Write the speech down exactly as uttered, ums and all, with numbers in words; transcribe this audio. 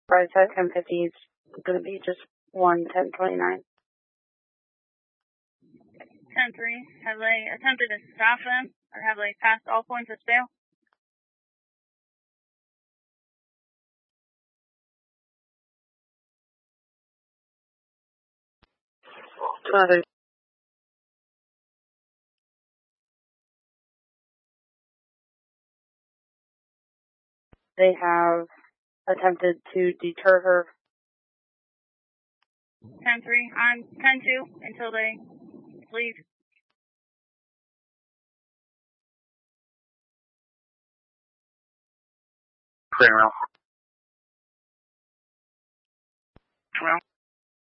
Right side ten fifty is going to be just one ten twenty-nine. ten three, have they attempted to stop them, or have they passed all points of scale? Two others. They have attempted to deter her. ten three, I'm ten two until they leave. Clear now. Well.